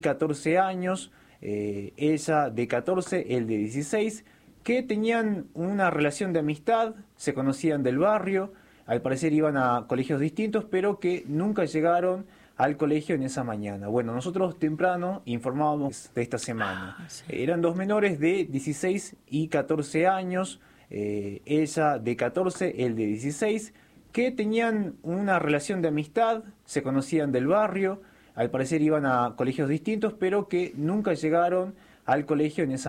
14 años, ella de 14, él de 16, que tenían una relación de amistad, se conocían del barrio, al parecer iban a colegios distintos, pero que nunca llegaron al colegio en esa mañana. Bueno, nosotros temprano informábamos de esta semana. Ah, sí. Eran dos menores de 16 y 14 años, ella de 14, él de 16, que tenían una relación de amistad, se conocían del barrio, al parecer iban a colegios distintos, pero que nunca llegaron al colegio en esa